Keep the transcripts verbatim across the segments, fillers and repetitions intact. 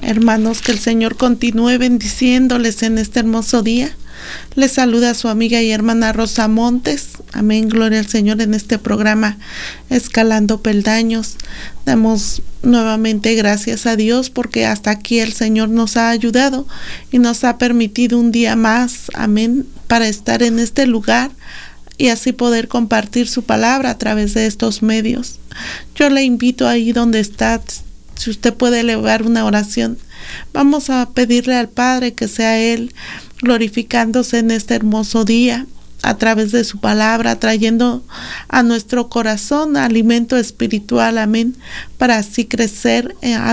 Hermanos, que el Señor continúe bendiciéndoles en este hermoso día. Les saluda su amiga y hermana Rosa Montes. Amén, gloria al Señor en este programa Escalando Peldaños. Damos nuevamente gracias a Dios porque hasta aquí el Señor nos ha ayudado y nos ha permitido un día más, amén, para estar en este lugar y así poder compartir su palabra a través de estos medios. Yo le invito ahí donde está, si usted puede elevar una oración, vamos a pedirle al Padre que sea Él glorificándose en este hermoso día a través de su palabra, trayendo a nuestro corazón alimento espiritual, amén, para así crecer eh, a,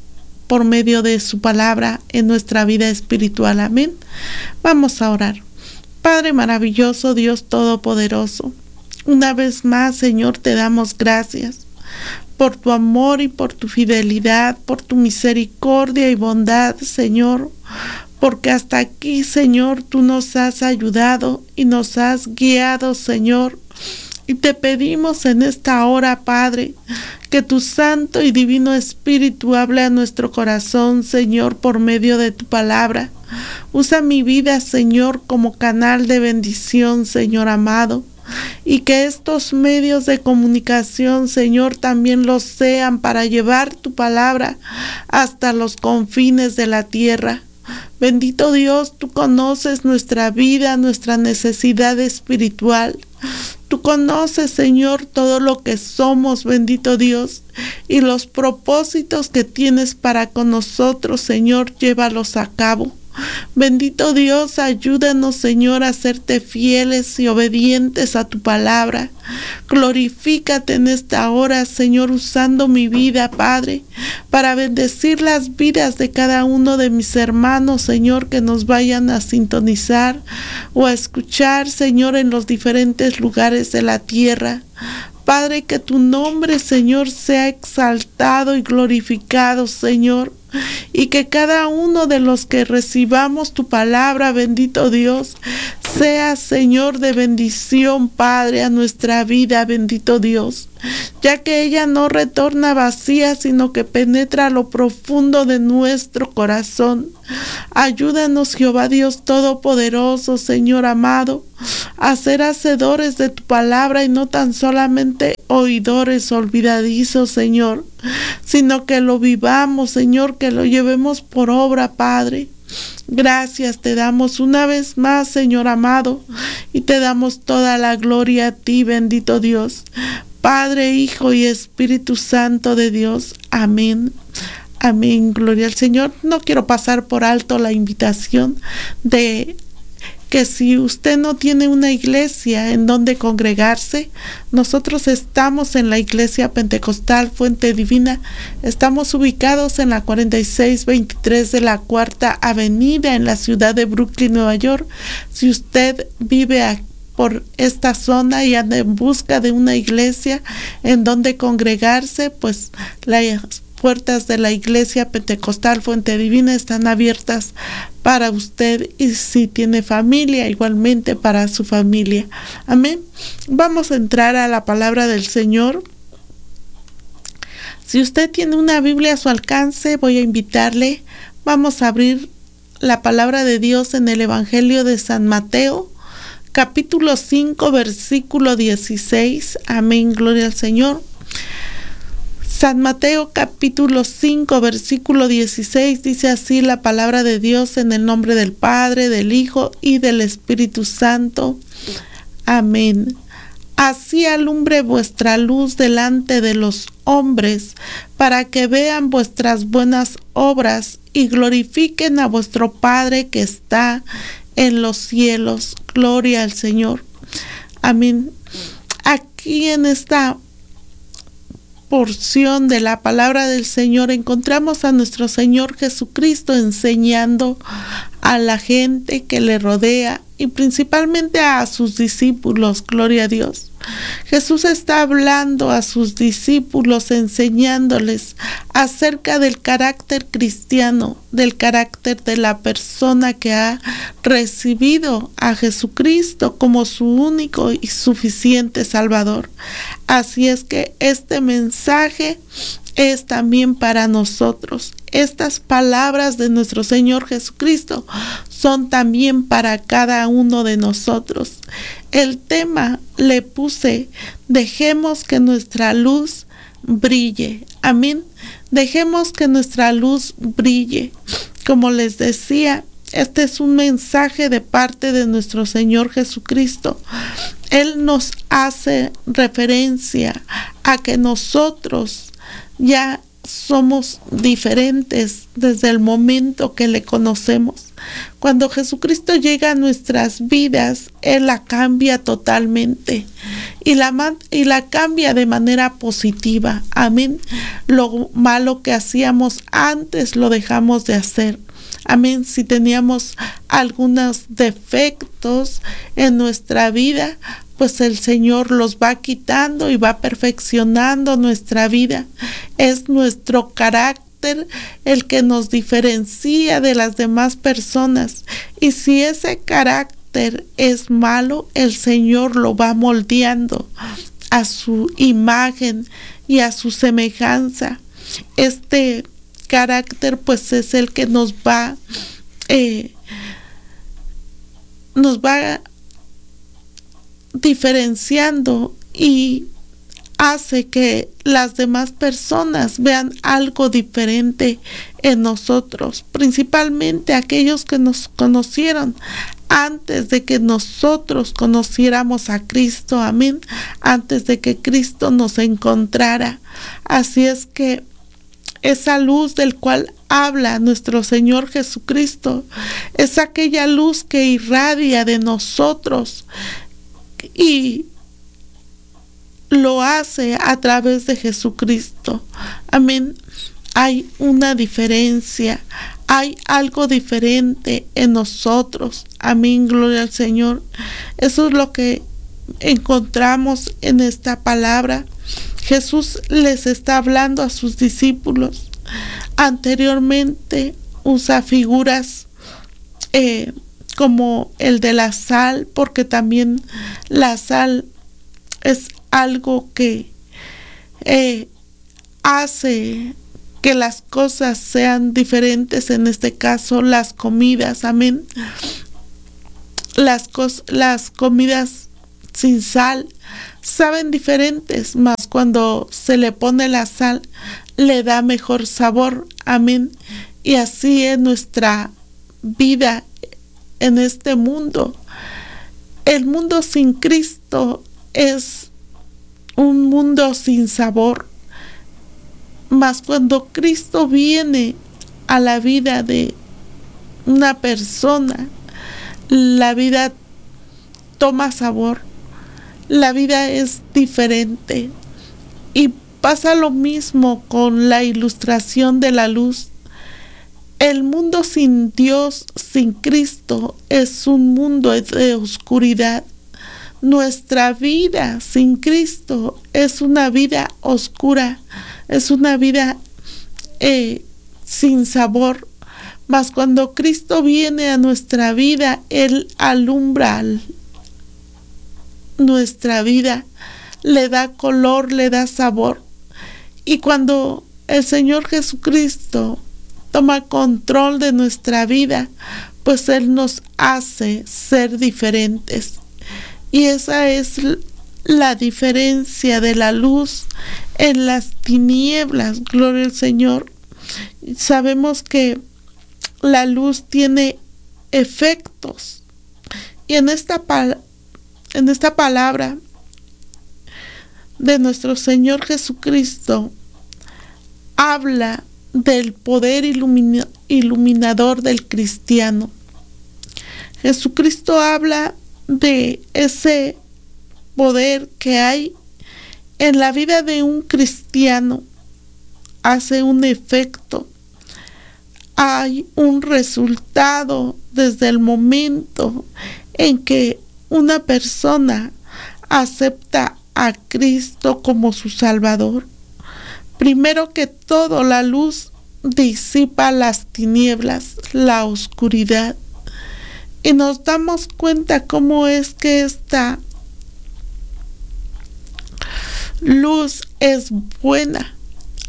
por medio de su palabra en nuestra vida espiritual, amén. Vamos a orar. Padre maravilloso, Dios todopoderoso, una vez más, Señor, te damos gracias por tu amor y por tu fidelidad, por tu misericordia y bondad, Señor, porque hasta aquí, Señor, tú nos has ayudado y nos has guiado, Señor. Y te pedimos en esta hora, Padre, que tu Santo y Divino Espíritu hable a nuestro corazón, Señor, por medio de tu palabra. Usa mi vida, Señor, como canal de bendición, Señor amado. Y que estos medios de comunicación, Señor, también los sean para llevar tu palabra hasta los confines de la tierra. Bendito Dios, tú conoces nuestra vida, nuestra necesidad espiritual. Tú conoces, Señor, todo lo que somos, bendito Dios, y los propósitos que tienes para con nosotros, Señor, llévalos a cabo. Bendito Dios, ayúdanos, Señor, a serte fieles y obedientes a tu palabra. Glorifícate en esta hora, Señor, usando mi vida, Padre, para bendecir las vidas de cada uno de mis hermanos, Señor, que nos vayan a sintonizar o a escuchar, Señor, en los diferentes lugares de la tierra. Padre, que tu nombre, Señor, sea exaltado y glorificado, Señor, y que cada uno de los que recibamos tu palabra, bendito Dios, sea, Señor, de bendición, Padre, a nuestra vida, bendito Dios, ya que ella no retorna vacía, sino que penetra a lo profundo de nuestro corazón. Ayúdanos, Jehová Dios Todopoderoso, Señor amado, a ser hacedores de tu palabra y no tan solamente oidores olvidadizos, Señor, sino que lo vivamos, Señor, que lo llevemos por obra, Padre. Gracias te damos una vez más, Señor amado, y te damos toda la gloria a ti, bendito Dios, Padre, Hijo y Espíritu Santo de Dios. Amén. Amén, gloria al Señor. No quiero pasar por alto la invitación de que si usted no tiene una iglesia en donde congregarse, nosotros estamos en la Iglesia Pentecostal Fuente Divina. Estamos ubicados en la cuarenta y seis veintitrés de la Cuarta Avenida en la ciudad de Brooklyn, Nueva York. Si usted vive aquí por esta zona y anda en busca de una iglesia en donde congregarse, pues las puertas de la Iglesia Pentecostal Fuente Divina están abiertas para usted, y si tiene familia, igualmente para su familia. Amén. Vamos a entrar a la palabra del Señor. Si usted tiene una Biblia a su alcance, voy a invitarle, vamos a abrir la palabra de Dios en el Evangelio de San Mateo, capítulo cinco, versículo dieciséis. Amén, gloria al Señor. San Mateo capítulo cinco, versículo dieciséis, dice así la palabra de Dios: en el nombre del Padre, del Hijo y del Espíritu Santo. Amén. Así alumbre vuestra luz delante de los hombres, para que vean vuestras buenas obras y glorifiquen a vuestro Padre que está en los cielos. Gloria al Señor. Amén. Aquí en esta porción de la palabra del Señor encontramos a nuestro Señor Jesucristo enseñando a la gente que le rodea y principalmente a sus discípulos. Gloria a Dios. Jesús está hablando a sus discípulos, enseñándoles acerca del carácter cristiano, del carácter de la persona que ha recibido a Jesucristo como su único y suficiente Salvador. Así es que este mensaje es también para nosotros. Estas palabras de nuestro Señor Jesucristo son también para cada uno de nosotros. El tema le puse: dejemos que nuestra luz brille. Amén. Dejemos que nuestra luz brille. Como les decía, este es un mensaje de parte de nuestro Señor Jesucristo. Él nos hace referencia a que nosotros ya somos diferentes desde el momento que le conocemos. Cuando Jesucristo llega a nuestras vidas, Él la cambia totalmente y la, y la cambia de manera positiva. Amén. Lo malo que hacíamos antes lo dejamos de hacer. Amén. Si teníamos algunos defectos en nuestra vida, pues el Señor los va quitando y va perfeccionando nuestra vida. Es nuestro carácter el que nos diferencia de las demás personas. Y si ese carácter es malo, el Señor lo va moldeando a su imagen y a su semejanza. Este carácter pues es el que nos va eh, nos va diferenciando y hace que las demás personas vean algo diferente en nosotros, principalmente aquellos que nos conocieron antes de que nosotros conociéramos a Cristo. Amén. Antes de que Cristo nos encontrara. Así es que esa luz del cual habla nuestro Señor Jesucristo es aquella luz que irradia de nosotros y lo hace a través de Jesucristo. Amén. Hay una diferencia, hay algo diferente en nosotros. Amén, gloria al Señor. Eso es lo que encontramos en esta palabra. Jesús les está hablando a sus discípulos. Anteriormente usa figuras eh, como el de la sal, porque también la sal es algo que eh, hace que las cosas sean diferentes, en este caso las comidas. Amén. Las, cos- las comidas sin sal saben diferentes, mas cuando se le pone la sal le da mejor sabor. Amén. Y así es nuestra vida en este mundo. El mundo sin Cristo es un mundo sin sabor, mas cuando Cristo viene a la vida de una persona, la vida toma sabor. La vida es diferente. Y pasa lo mismo con la ilustración de la luz. El mundo sin Dios, sin Cristo, es un mundo de oscuridad. Nuestra vida sin Cristo es una vida oscura, es una vida eh, sin sabor. Mas cuando Cristo viene a nuestra vida, Él alumbra nuestra vida, le da color, le da sabor. Y cuando el Señor Jesucristo toma control de nuestra vida, pues Él nos hace ser diferentes. Y esa es la diferencia de la luz en las tinieblas. Gloria al Señor. Sabemos que la luz tiene efectos. Y en esta palabra, En esta palabra de nuestro Señor Jesucristo habla del poder ilumina, iluminador del cristiano. Jesucristo habla de ese poder que hay en la vida de un cristiano. Hace un efecto. Hay un resultado desde el momento en que una persona acepta a Cristo como su Salvador. Primero que todo, la luz disipa las tinieblas, la oscuridad. Y nos damos cuenta cómo es que esta luz es buena.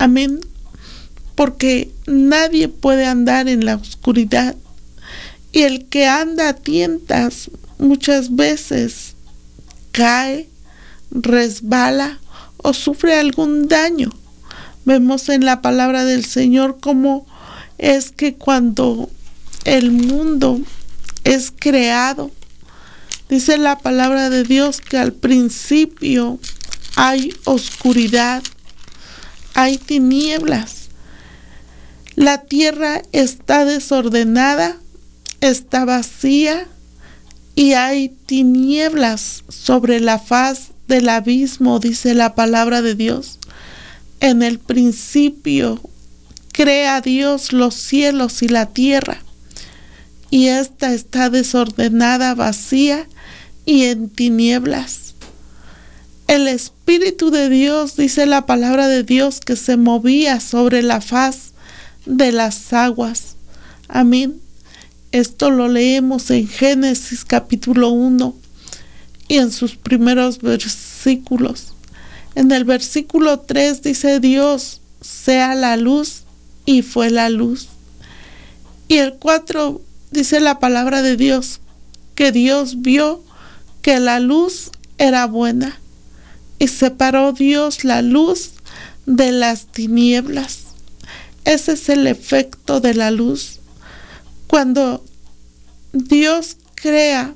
Amén. Porque nadie puede andar en la oscuridad. Y el que anda a tientas muchas veces cae, resbala o sufre algún daño. Vemos en la palabra del Señor cómo es que cuando el mundo es creado, dice la palabra de Dios que al principio hay oscuridad, hay tinieblas. La tierra está desordenada, está vacía y hay tinieblas sobre la faz del abismo, dice la palabra de Dios. En el principio crea Dios los cielos y la tierra, y ésta está desordenada, vacía y en tinieblas. El Espíritu de Dios, dice la palabra de Dios, que se movía sobre la faz de las aguas. Amén. Esto lo leemos en Génesis capítulo uno y en sus primeros versículos. En el versículo tres dice Dios, sea la luz, y fue la luz. Y el cuatro dice la palabra de Dios, que Dios vio que la luz era buena, y separó Dios la luz de las tinieblas. Ese es el efecto de la luz. Cuando Dios crea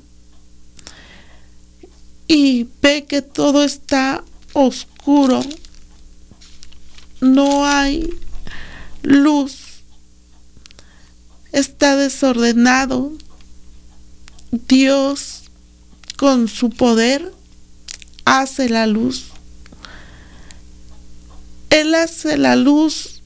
y ve que todo está oscuro, no hay luz, está desordenado, Dios con su poder hace la luz. Él hace la luz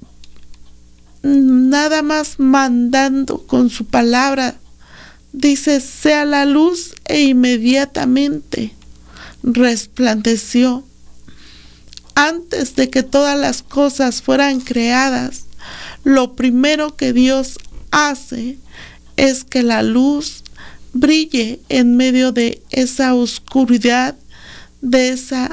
nada más mandando con su palabra. Dice, sea la luz, e inmediatamente resplandeció. Antes de que todas las cosas fueran creadas, lo primero que Dios hace es que la luz brille en medio de esa oscuridad, de esa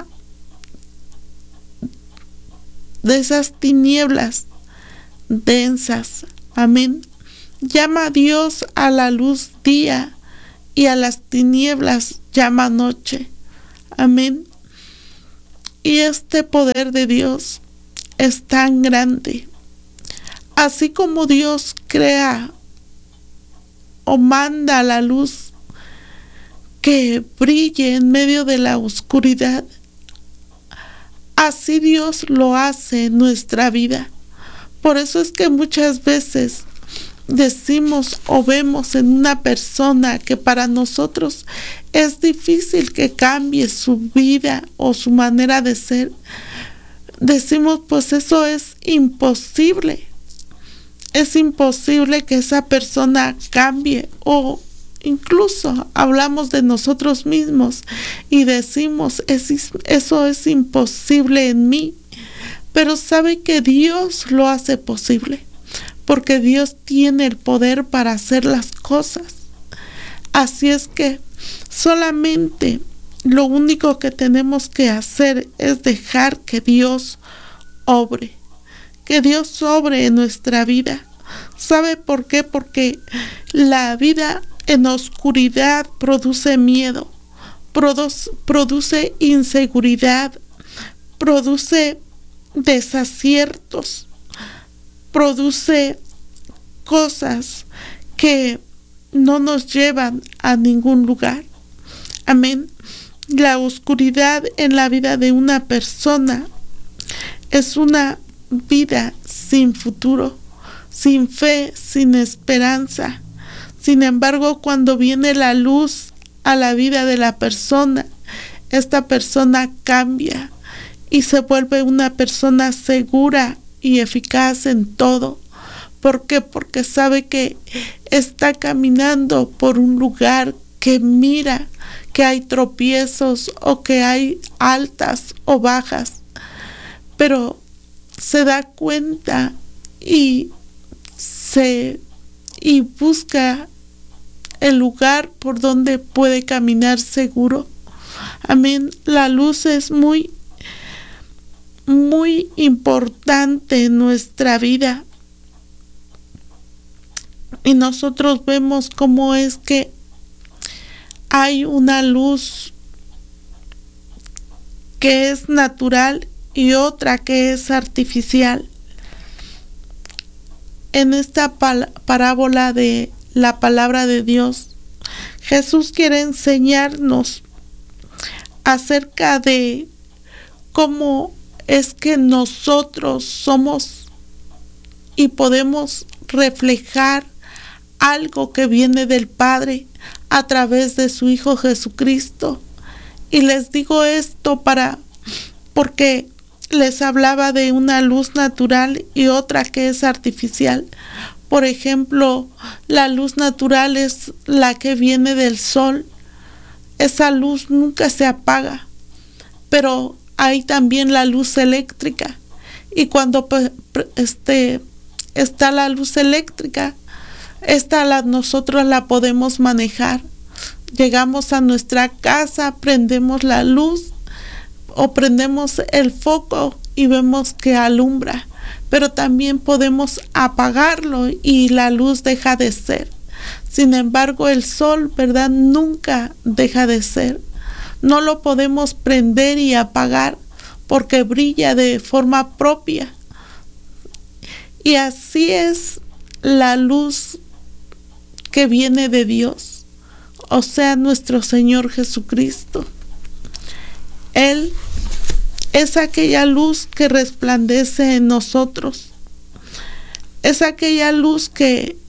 de esas tinieblas densas. Amén. Llama a Dios a la luz día y a las tinieblas llama noche. Amén. Y este poder de Dios es tan grande. Así como Dios crea o manda la luz que brille en medio de la oscuridad, así Dios lo hace en nuestra vida. Por eso es que muchas veces decimos o vemos en una persona que para nosotros es difícil que cambie su vida o su manera de ser. Decimos, pues eso es imposible. Es imposible que esa persona cambie, o incluso hablamos de nosotros mismos y decimos, es, eso es imposible en mí. Pero sabe que Dios lo hace posible, porque Dios tiene el poder para hacer las cosas. Así es que solamente lo único que tenemos que hacer es dejar que Dios obre, que Dios obre en nuestra vida. ¿Sabe por qué? Porque la vida en oscuridad produce miedo, produce, produce inseguridad, produce desaciertos, produce cosas que no nos llevan a ningún lugar. Amén. La oscuridad en la vida de una persona es una vida sin futuro, sin fe, sin esperanza. Sin embargo, cuando viene la luz a la vida de la persona, esta persona cambia y se vuelve una persona segura y eficaz en todo. ¿Por qué? Porque sabe que está caminando por un lugar que mira que hay tropiezos o que hay altas o bajas, pero se da cuenta y se y busca el lugar por donde puede caminar seguro. Amén. La luz es muy muy importante en nuestra vida. Y nosotros vemos cómo es que hay una luz que es natural y otra que es artificial. En esta parábola de la palabra de Dios, Jesús quiere enseñarnos acerca de cómo es que nosotros somos y podemos reflejar algo que viene del Padre a través de su Hijo Jesucristo. Y les digo esto para porque les hablaba de una luz natural y otra que es artificial. Por ejemplo, la luz natural es la que viene del sol. Esa luz nunca se apaga, pero hay también la luz eléctrica. Y cuando este, está la luz eléctrica, esta la, nosotros la podemos manejar. Llegamos a nuestra casa, prendemos la luz o prendemos el foco y vemos que alumbra, pero también podemos apagarlo y la luz deja de ser. Sin embargo, el sol, ¿verdad?, nunca deja de ser. No lo podemos prender y apagar porque brilla de forma propia. Y así es la luz que viene de Dios, o sea, nuestro Señor Jesucristo. Él es aquella luz que resplandece en nosotros. Es aquella luz que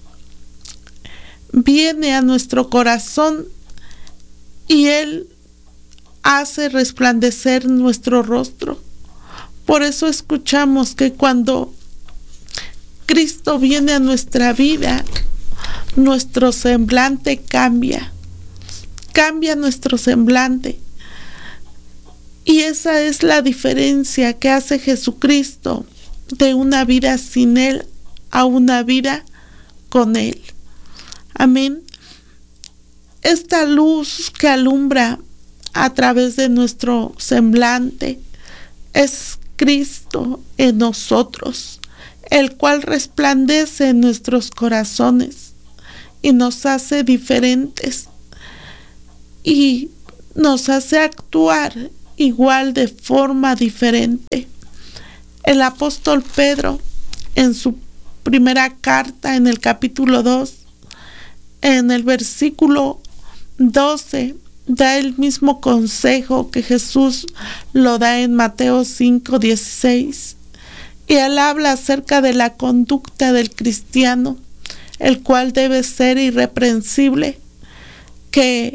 viene a nuestro corazón y Él hace resplandecer nuestro rostro. Por eso escuchamos que cuando Cristo viene a nuestra vida, nuestro semblante cambia. Cambia nuestro semblante. Y esa es la diferencia que hace Jesucristo de una vida sin Él a una vida con Él. Amén. Esta luz que alumbra a través de nuestro semblante es Cristo en nosotros, el cual resplandece en nuestros corazones y nos hace diferentes y nos hace actuar igual de forma diferente. El apóstol Pedro, en su primera carta, en el capítulo dos, en el versículo doce, da el mismo consejo que Jesús lo da en Mateo cinco dieciséis. Y él habla acerca de la conducta del cristiano, el cual debe ser irreprensible, que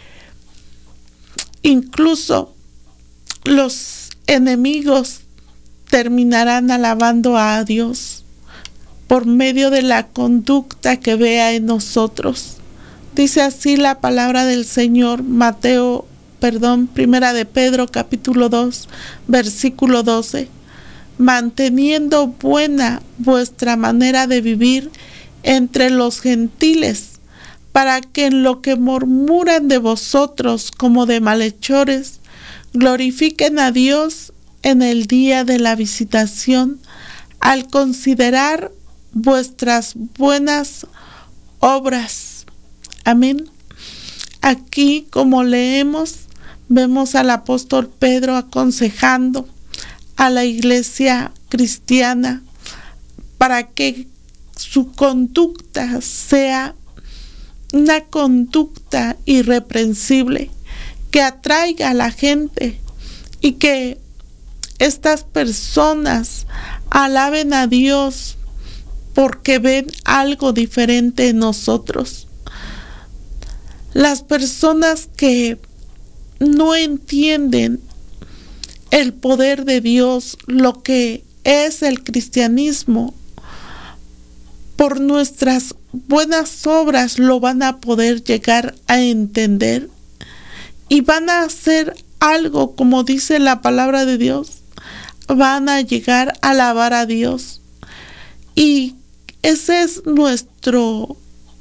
incluso los enemigos terminarán alabando a Dios por medio de la conducta que vea en nosotros. Dice así la palabra del Señor, Mateo, perdón, primera de Pedro, capítulo dos, versículo doce. Manteniendo buena vuestra manera de vivir entre los gentiles, para que en lo que murmuran de vosotros como de malhechores, glorifiquen a Dios en el día de la visitación, al considerar vuestras buenas obras. Amén. Aquí, como leemos, vemos al apóstol Pedro aconsejando a la iglesia cristiana para que su conducta sea una conducta irreprensible, que atraiga a la gente y que estas personas alaben a Dios porque ven algo diferente en nosotros. Las personas que no entienden el poder de Dios, lo que es el cristianismo, por nuestras buenas obras lo van a poder llegar a entender y van a hacer algo, como dice la palabra de Dios, van a llegar a alabar a Dios. Y ese es nuestro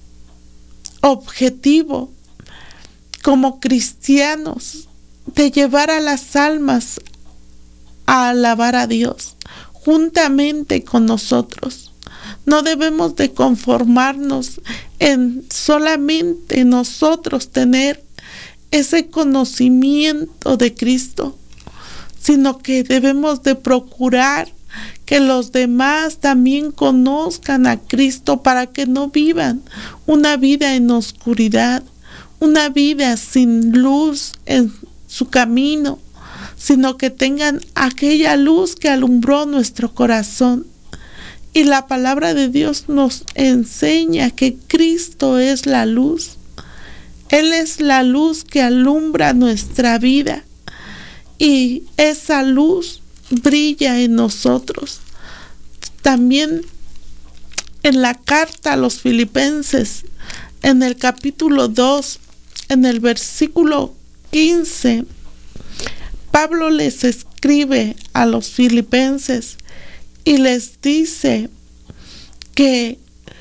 objetivo como cristianos, de llevar a las almas a alabar a Dios juntamente con nosotros. No debemos de conformarnos en solamente nosotros tener ese conocimiento de Cristo, sino que debemos de procurar que los demás también conozcan a Cristo para que no vivan una vida en oscuridad, una vida sin luz en su camino, sino que tengan aquella luz que alumbró nuestro corazón. Y la palabra de Dios nos enseña que Cristo es la luz. Él es la luz que alumbra nuestra vida. Y esa luz brilla en nosotros. También en la carta a los Filipenses, en el capítulo dos, en el versículo quince, Pablo les escribe a los filipenses y les dice que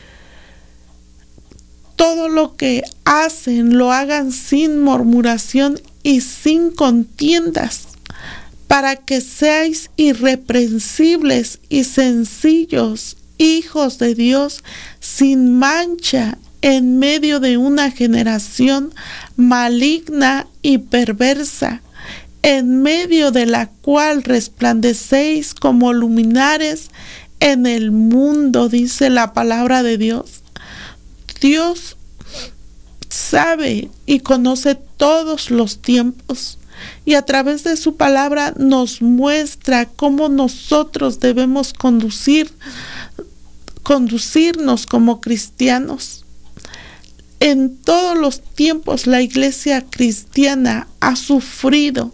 todo lo que hacen lo hagan sin murmuración y sin contiendas, para que seáis irreprensibles y sencillos, hijos de Dios, sin mancha, en medio de una generación maligna y perversa, en medio de la cual resplandecéis como luminares en el mundo, dice la palabra de Dios. Dios sabe y conoce todos los tiempos, y a través de su palabra nos muestra cómo nosotros debemos conducir, conducirnos como cristianos. En todos los tiempos la iglesia cristiana ha sufrido,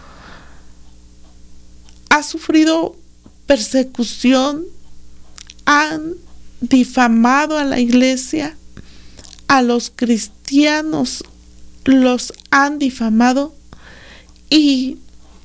ha sufrido persecución, han difamado a la iglesia, a los cristianos los han difamado, y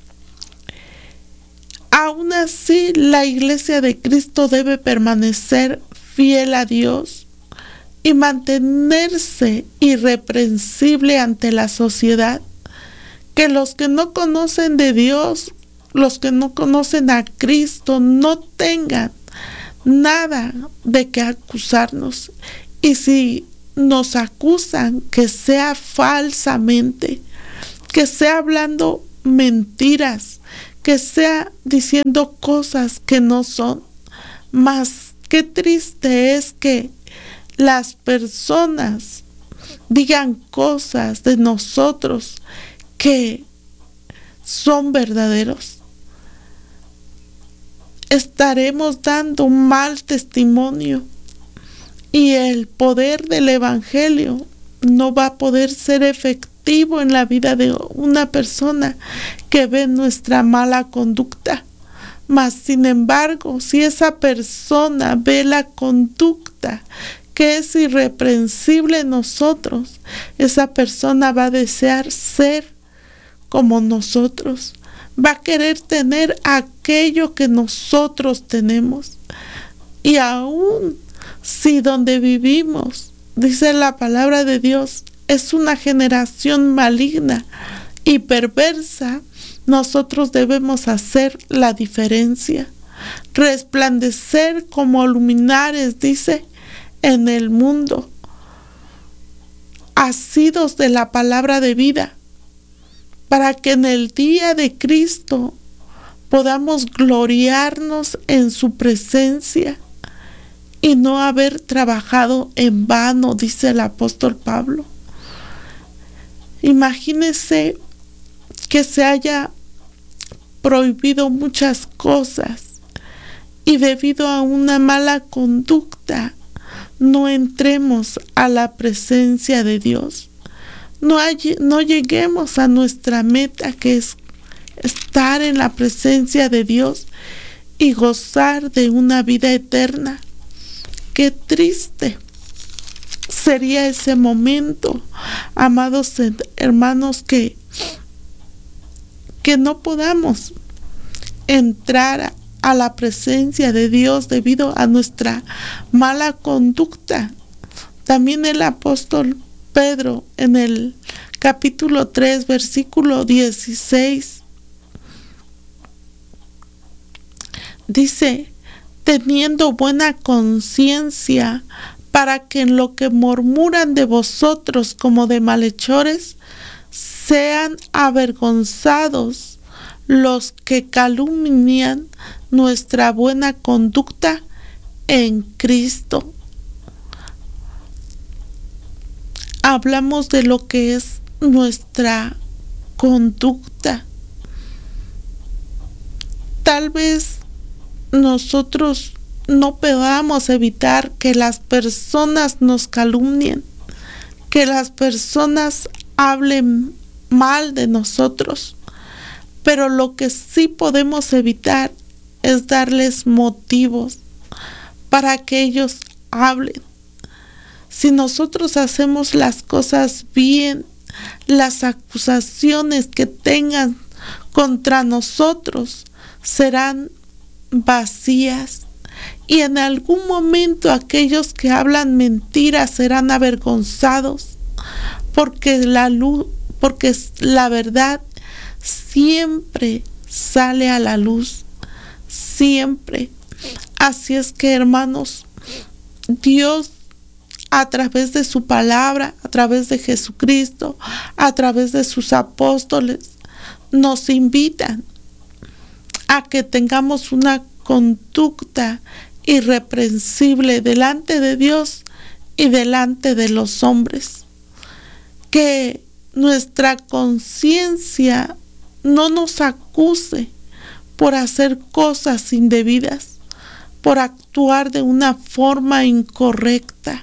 aún así la iglesia de Cristo debe permanecer fiel a Dios y mantenerse irreprensible ante la sociedad. Que los que no conocen de Dios, los que no conocen a Cristo, no tengan nada de qué acusarnos. Y si nos acusan, que sea falsamente, que sea hablando mentiras, que sea diciendo cosas que no son. Mas qué triste es que las personas digan cosas de nosotros que son verdaderos. Estaremos dando un mal testimonio y el poder del evangelio no va a poder ser efectivo en la vida de una persona que ve nuestra mala conducta. Mas sin embargo, si esa persona ve la conducta que es irreprensible en nosotros, esa persona va a desear ser como nosotros, va a querer tener aquello que nosotros tenemos. Y aún si donde vivimos, dice la palabra de Dios, es una generación maligna y perversa, nosotros debemos hacer la diferencia, resplandecer como luminares, dice, en el mundo, asidos de la palabra de vida, para que en el día de Cristo podamos gloriarnos en su presencia y no haber trabajado en vano, dice el apóstol Pablo. Imagínese que se haya prohibido muchas cosas y debido a una mala conducta no entremos a la presencia de Dios. No, hay, no lleguemos a nuestra meta, que es estar en la presencia de Dios y gozar de una vida eterna. Qué triste sería ese momento, amados hermanos, que, que no podamos entrar a, a la presencia de Dios debido a nuestra mala conducta. También el apóstol Pedro en el capítulo tres, versículo dieciséis, dice, teniendo buena conciencia, para que en lo que murmuran de vosotros como de malhechores, sean avergonzados los que calumnian nuestra buena conducta en Cristo. Hablamos de lo que es nuestra conducta. Tal vez nosotros no podamos evitar que las personas nos calumnien, que las personas hablen mal de nosotros, pero lo que sí podemos evitar es darles motivos para que ellos hablen. Si nosotros hacemos las cosas bien, las acusaciones que tengan contra nosotros serán vacías, y en algún momento aquellos que hablan mentiras serán avergonzados, porque la luz, porque la verdad siempre sale a la luz, siempre. Así es que, hermanos, Dios, a través de su palabra, a través de Jesucristo, a través de sus apóstoles, nos invitan a que tengamos una conducta irreprensible delante de Dios y delante de los hombres. Que nuestra conciencia no nos acuse por hacer cosas indebidas, por actuar de una forma incorrecta.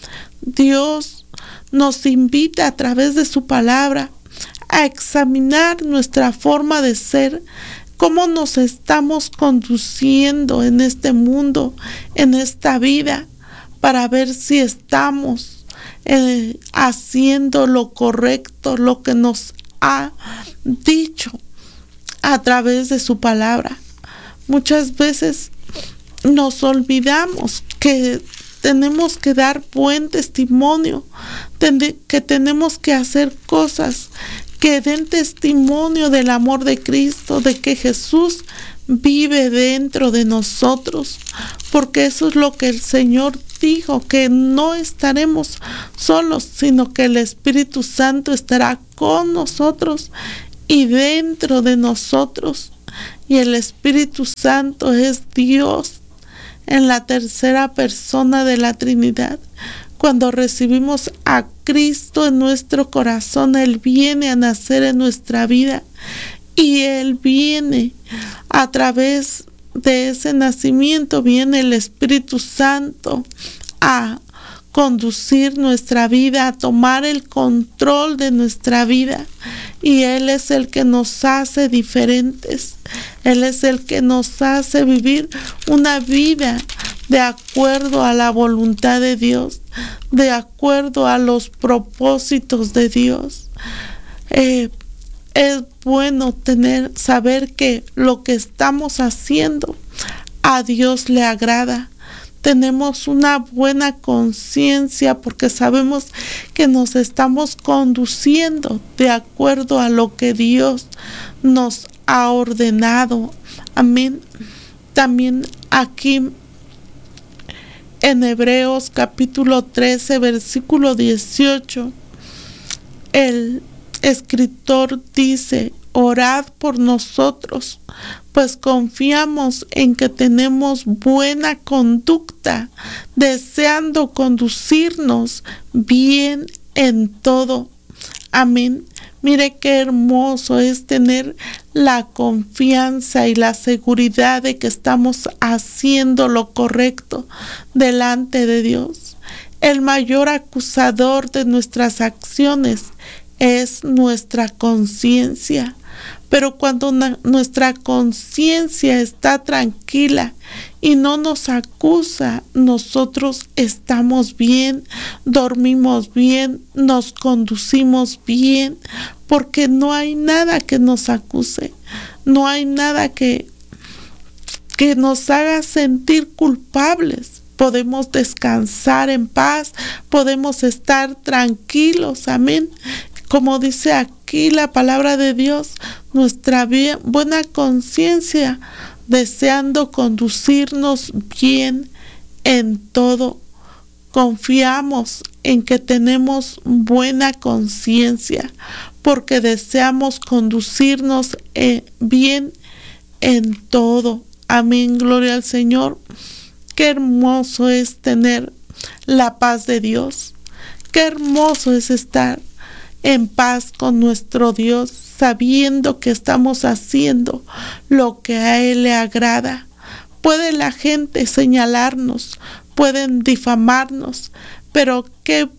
Dios nos invita a través de su palabra a examinar nuestra forma de ser, cómo nos estamos conduciendo en este mundo, en esta vida, para ver si estamos eh, haciendo lo correcto, lo que nos ha dicho a través de su palabra. Muchas veces nos olvidamos que tenemos que dar buen testimonio, que tenemos que hacer cosas que den testimonio del amor de Cristo, de que Jesús vive dentro de nosotros, porque eso es lo que el Señor dijo, que no estaremos solos, sino que el Espíritu Santo estará con nosotros y dentro de nosotros. Y el Espíritu Santo es Dios en la tercera persona de la Trinidad. Cuando recibimos a Cristo en nuestro corazón, Él viene a nacer en nuestra vida, y Él viene a través de ese nacimiento, viene el Espíritu Santo a conducir nuestra vida, a tomar el control de nuestra vida, y Él es el que nos hace diferentes. Él es el que nos hace vivir una vida de acuerdo a la voluntad de Dios, de acuerdo a los propósitos de Dios. Eh, es bueno tener, saber que lo que estamos haciendo a Dios le agrada. Tenemos una buena conciencia porque sabemos que nos estamos conduciendo de acuerdo a lo que Dios nos ha ordenado. Amén. También aquí en Hebreos capítulo trece, versículo dieciocho, el escritor dice: orad por nosotros, pues confiamos en que tenemos buena conducta, deseando conducirnos bien en todo. Amén. Mire qué hermoso es tener la confianza y la seguridad de que estamos haciendo lo correcto delante de Dios. El mayor acusador de nuestras acciones es nuestra conciencia. Pero cuando na- nuestra conciencia está tranquila y no nos acusa, nosotros estamos bien, dormimos bien, nos conducimos bien, porque no hay nada que nos acuse, no hay nada que, que nos haga sentir culpables. Podemos descansar en paz, podemos estar tranquilos, amén. Como dice aquí la palabra de Dios, nuestra bien, buena conciencia deseando conducirnos bien en todo. Confiamos en que tenemos buena conciencia porque deseamos conducirnos eh, bien en todo. Amén, gloria al Señor. Qué hermoso es tener la paz de Dios. Qué hermoso es estar en paz con nuestro Dios, sabiendo que estamos haciendo lo que a Él le agrada. Puede la gente señalarnos, pueden difamarnos, pero qué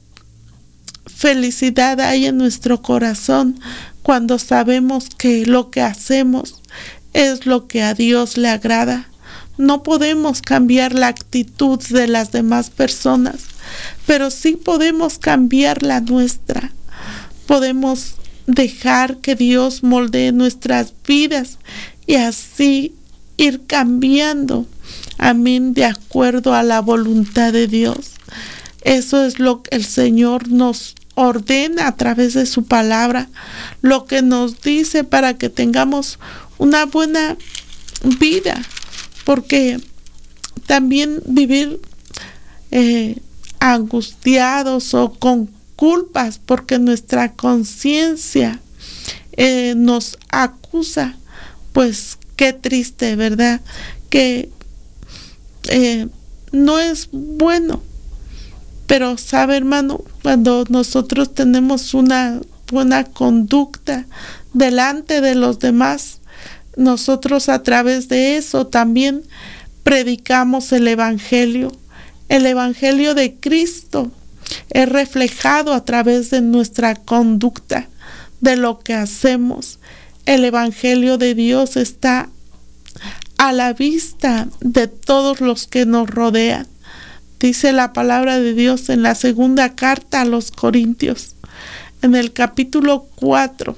felicidad hay en nuestro corazón cuando sabemos que lo que hacemos es lo que a Dios le agrada. No podemos cambiar la actitud de las demás personas, pero sí podemos cambiar la nuestra. Podemos dejar que Dios moldee nuestras vidas y así ir cambiando, amén, de acuerdo a la voluntad de Dios. Eso es lo que el Señor nos ordena a través de su palabra, lo que nos dice para que tengamos una buena vida, porque también vivir eh, angustiados o con culpas porque nuestra conciencia eh, nos acusa, pues qué triste, ¿verdad? Que eh, no es bueno. Pero sabe, hermano, cuando nosotros tenemos una buena conducta delante de los demás, nosotros a través de eso también predicamos el Evangelio. El Evangelio de Cristo es reflejado a través de nuestra conducta, de lo que hacemos. El Evangelio de Dios está a la vista de todos los que nos rodean. Dice la palabra de Dios en la segunda carta a los Corintios, en el capítulo cuatro.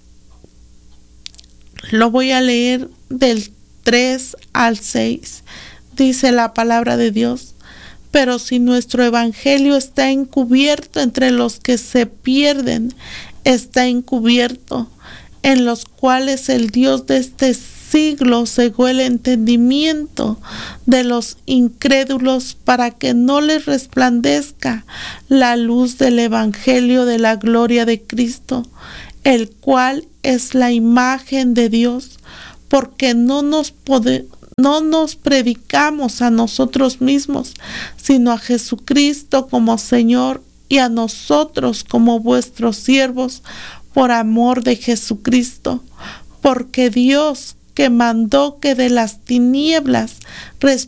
Lo voy a leer del tres al seis. Dice la palabra de Dios: pero si nuestro evangelio está encubierto entre los que se pierden, está encubierto, en los cuales el Dios de este siglo cegó el entendimiento de los incrédulos para que no les resplandezca la luz del evangelio de la gloria de Cristo, el cual es la imagen de Dios, porque no nos pode- no nos predicamos a nosotros mismos, sino a Jesucristo como Señor y a nosotros como vuestros siervos por amor de Jesucristo, porque Dios, que mandó que de las tinieblas